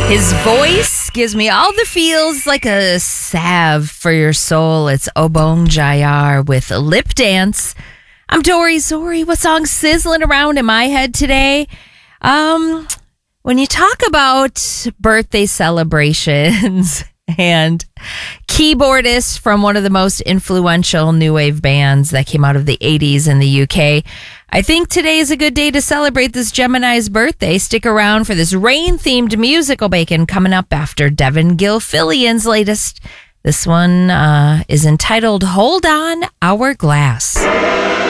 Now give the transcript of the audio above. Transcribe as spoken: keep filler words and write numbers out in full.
His voice gives me all the feels, like a salve for your soul. It's Obong Jayar with Lip Dance. I'm Dory Zori. What song's sizzling around in my head today? Um, when you talk about birthday celebrations and keyboardist from one of the most influential new wave bands that came out of the eighties in the U K, I think today is a good day to celebrate this Gemini's birthday. Stick around for this rain-themed musical bacon coming up after Devin Gilfillian's latest. This one uh, is entitled Hold On, Hourglass.